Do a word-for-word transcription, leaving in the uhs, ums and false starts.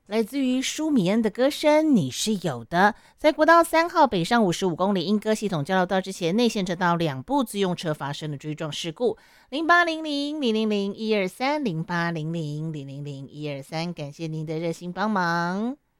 来自于舒米恩的歌声，你是有的。在国道三号北上五十五公里莺歌系统交流道之前，内线车道两部自用车发生了追撞事故。零八零零零零零一二三零八零零零零零一二三，感谢您的热心帮忙。